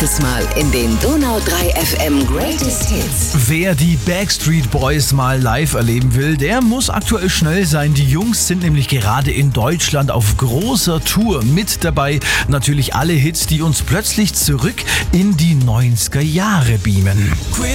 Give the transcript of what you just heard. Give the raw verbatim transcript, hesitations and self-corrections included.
Mal in den Donau drei F M Greatest Hits. Wer die Backstreet Boys mal live erleben will, der muss aktuell schnell sein. Die Jungs sind nämlich gerade in Deutschland auf großer Tour. Mit dabei natürlich alle Hits, die uns plötzlich zurück in die neunziger Jahre beamen.